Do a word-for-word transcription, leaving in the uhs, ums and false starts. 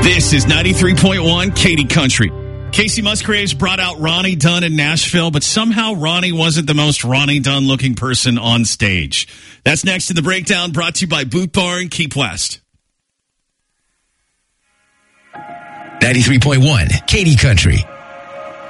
This is ninety-three point one Katy Country. Casey Musgraves brought out Ronnie Dunn in Nashville, but somehow Ronnie wasn't the most Ronnie Dunn-looking person on stage. That's next in the breakdown, brought to you by Boot Barn, Keep West. ninety-three point one Katy Country.